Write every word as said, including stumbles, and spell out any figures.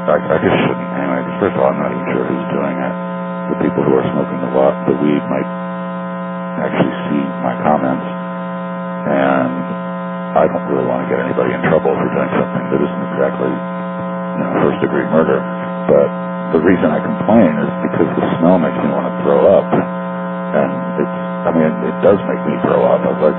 I, I just shouldn't. Anyway, first of all, I'm not even sure who's doing it. The people who are smoking the, wa- the weed might actually see my comments, and I don't really want to get anybody in trouble for doing something that isn't exactly, you know, first-degree murder. But the reason I complain is because the smell makes me want to throw up, and it's, I mean, it does make me throw up. I've like